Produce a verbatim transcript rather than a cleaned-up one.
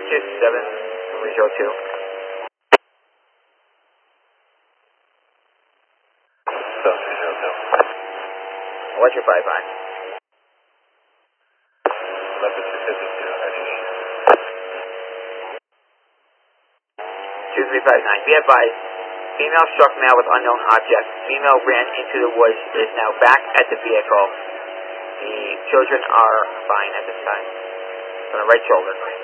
two seven three zero two. seven three zero two. What's your five five? eleven two fifty-two, heading east. two three five nine. Be advised, female struck male with unknown object. Female ran into the woods, is now back at the vehicle. The children are fine at this time. On the right shoulder.